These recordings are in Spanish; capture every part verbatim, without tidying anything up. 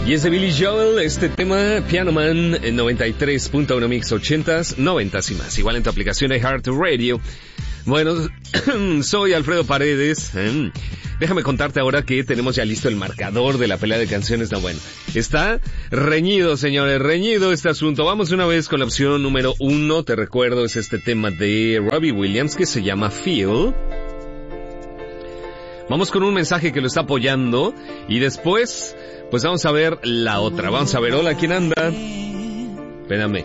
Y es de Billy Joel, este tema, Piano Man, en noventa y tres punto uno Mix, ochentas, noventas y más. Igual en tu aplicación de Heart Radio. Bueno, soy Alfredo Paredes. ¿eh? Déjame contarte ahora que tenemos ya listo el marcador de la pelea de canciones. No, bueno, está reñido, señores, reñido este asunto. Vamos una vez con la opción número uno. Te recuerdo, es este tema de Robbie Williams que se llama Feel. Vamos con un mensaje que lo está apoyando y después, pues vamos a ver la otra. Vamos a ver, hola, ¿quién anda? Espérame.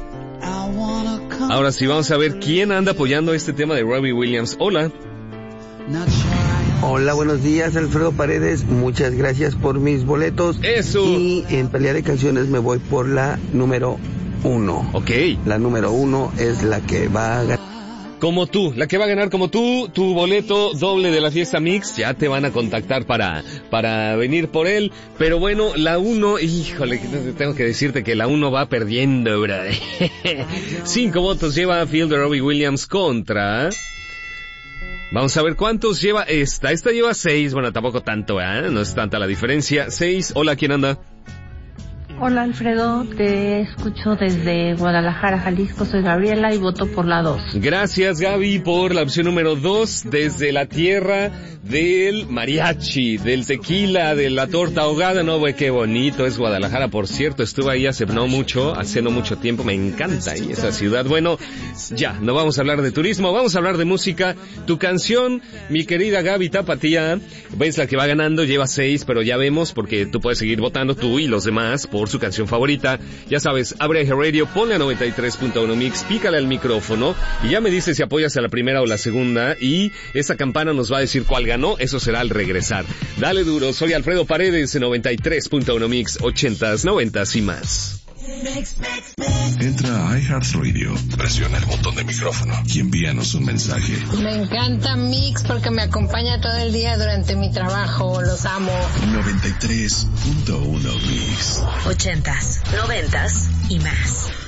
Ahora sí, vamos a ver quién anda apoyando este tema de Robbie Williams. Hola. Hola, buenos días, Alfredo Paredes. Muchas gracias por mis boletos. Eso. Y en pelea de canciones me voy por la número uno. Ok. La número uno es la que va a ganar. Como tú, la que va a ganar como tú, tu boleto doble de la fiesta mix, ya te van a contactar para, para venir por él, pero bueno, la uno, híjole, tengo que decirte que la uno va perdiendo, brother. Cinco votos lleva Feel de Robbie Williams contra... Vamos a ver cuántos lleva esta, esta lleva seis, bueno, tampoco tanto, ¿eh? No es tanta la diferencia, seis, hola, ¿quién anda? Hola Alfredo, te escucho desde Guadalajara, Jalisco, soy Gabriela y voto por la dos. Gracias Gaby por la opción número dos, desde la tierra del mariachi, del tequila, de la torta ahogada. No, güey, qué bonito es Guadalajara, por cierto, estuve ahí hace no mucho, hace no mucho tiempo, me encanta ahí esa ciudad. Bueno, ya, no vamos a hablar de turismo, vamos a hablar de música. Tu canción, mi querida Gaby Tapatía, ves la que va ganando, lleva seis, pero ya vemos, porque tú puedes seguir votando, tú y los demás, por su canción favorita. Ya sabes, abre Eje Radio, ponle a noventa y tres punto uno Mix, pícale al micrófono y ya me dices si apoyas a la primera o la segunda y esa campana nos va a decir cuál ganó, eso será al regresar. Dale duro, soy Alfredo Paredes en noventa y tres punto uno Mix, ochentas, noventas y más. Entra a iHeartRadio, presiona el botón de micrófono y envíanos un mensaje. Me encanta Mix porque me acompaña todo el día durante mi trabajo, los amo. noventa y tres punto uno Mix. Ochentas, noventas y más.